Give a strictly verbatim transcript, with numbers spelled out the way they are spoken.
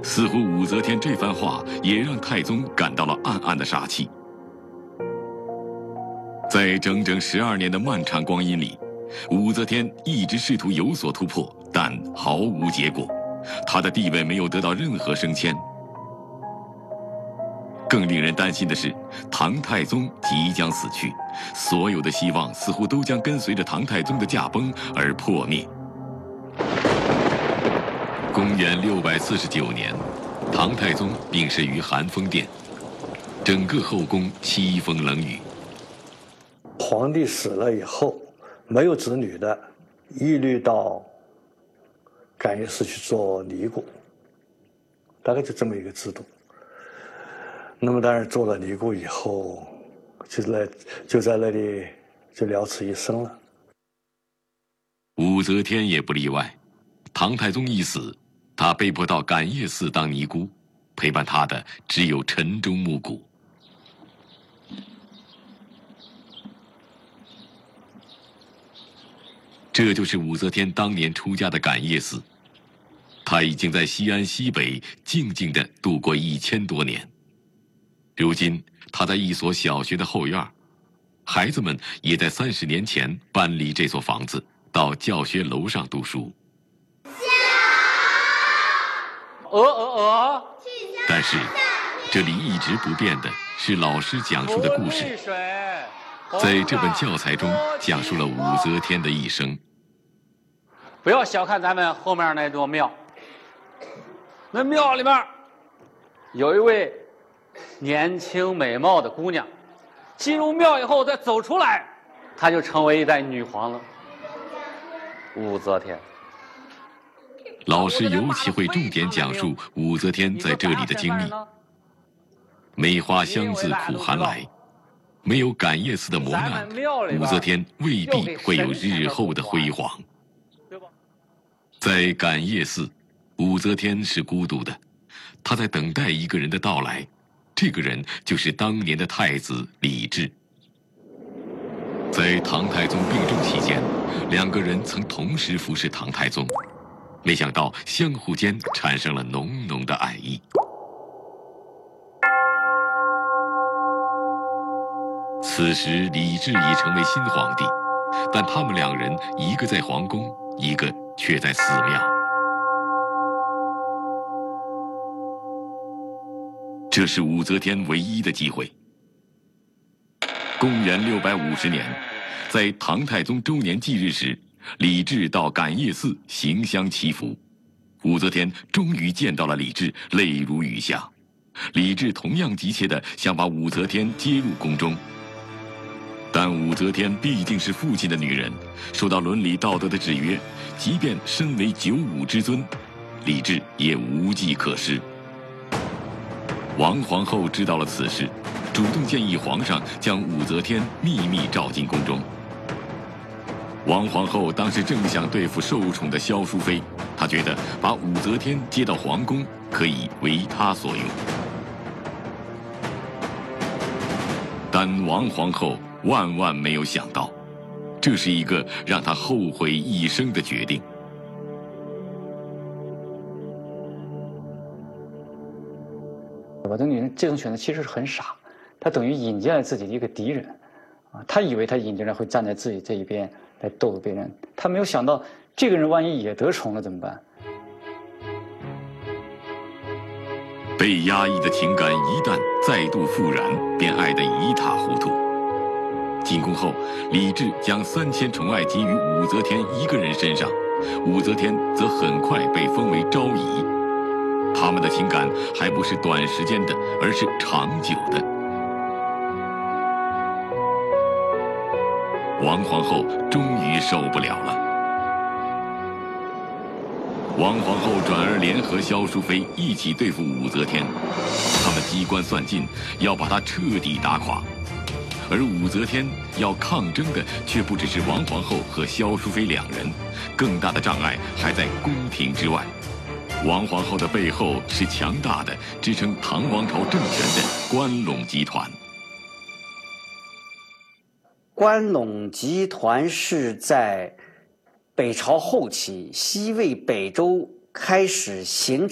似乎武则天这番话也让太宗感到了暗暗的杀气。在整整十二年的漫长光阴里，武则天一直试图有所突破，但毫无结果，她的地位没有得到任何升迁。更令人担心的是，唐太宗即将死去，所有的希望似乎都将跟随着唐太宗的驾崩而破灭。公元六百四十九年，唐太宗病逝于寒风殿，整个后宫凄风冷雨。 皇帝死了以后，没有子女的，一律到感业寺去做尼姑，大概就这么一个制度。那么当然做了尼姑以后，就在就在那里就了此一生了。 武则天也不例外，唐太宗一死，她被迫到感业寺当尼姑，陪伴她的只有晨钟暮鼓。这就是武则天当年出家的感业寺，她已经在西安西北静静地度过一千多年。如今，她在一所小学的后院，孩子们也在三十年前搬离这所房子，到教学楼上读书。 鹅鹅鹅。 但是，这里一直不变的是老师讲述的故事。在这本教材中，讲述了武则天的一生。 不要小看咱们后面那座庙，那庙里面有一位年轻美貌的姑娘，进入庙以后再走出来，她就成为一代女皇了。武则天。 老师尤其会重点讲述武则天在这里的经历。梅花香自苦寒来，没有感业寺的磨难，武则天未必会有日后的辉煌。在感业寺，武则天是孤独的，她在等待一个人的到来，这个人就是当年的太子李治。在唐太宗病重期间，两个人曾同时服侍唐太宗，没想到相互间产生了浓浓的爱意。此时李治已成为新皇帝，但他们两人一个在皇宫，一个却在寺庙。这是武则天唯一的机会。公元六百五十年，在唐太宗周年忌日时，李治到感业寺行香祈福，武则天终于见到了李治，泪如雨下。李治同样急切地想把武则天接入宫中，但武则天毕竟是父亲的女人，受到伦理道德的制约，即便身为九五之尊，李治也无计可施。王皇后知道了此事，主动建议皇上将武则天秘密召进宫中。王皇后当时正想对付受宠的萧淑妃，她觉得把武则天接到皇宫可以为她所用。但王皇后万万没有想到，这是一个让她后悔一生的决定。 我的女人这种选择其实是很傻，她等于引进了自己的一个敌人，啊，她以为她引进人会站在自己这一边来斗别人，她没有想到这个人万一也得宠了怎么办？ 被压抑的情感一旦再度复燃，便爱得一塌糊涂。进宫后，李治将三千宠爱给予武则天一个人身上，武则天则很快被封为昭仪。他们的情感还不是短时间的，而是长久的。王皇后终于受不了了。王皇后转而联合萧淑妃一起对付武则天，他们机关算尽，要把她彻底打垮。而武则天要抗争的却不只是王皇后和萧淑妃两人，更大的障碍还在宫廷之外。王皇后的背后是强大的支撑唐王朝政权的关陇集团。 关陇集团是在北朝后期西魏北周开始形成